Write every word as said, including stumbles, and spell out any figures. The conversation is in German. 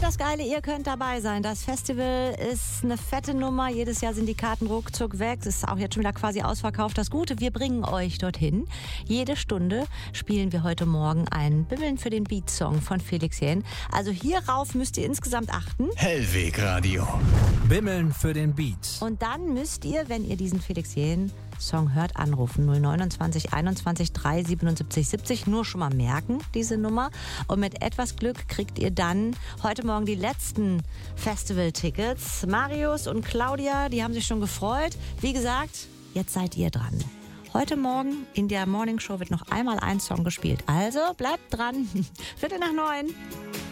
das Geile, ihr könnt dabei sein. Das Festival ist eine fette Nummer. Jedes Jahr sind die Karten ruckzuck weg. Es ist auch jetzt schon wieder quasi ausverkauft. Das Gute, wir bringen euch dorthin. Jede Stunde spielen wir heute Morgen einen Bimmeln für den Beat-Song von Felix Jähn. Also hierauf müsst ihr insgesamt achten. Hellweg Radio. Bimmeln für den Beat. Und dann müsst ihr, wenn ihr diesen Felix Jähn Song hört, anrufen. null neunundzwanzig einundzwanzig drei siebenundsiebzig siebzig. Nur schon mal merken, diese Nummer. Und mit etwas Glück kriegt ihr dann heute Morgen die letzten Festival-Tickets. Marius und Claudia, die haben sich schon gefreut. Wie gesagt, jetzt seid ihr dran. Heute Morgen in der Morning Show wird noch einmal ein Song gespielt. Also bleibt dran. Viertel nach neun.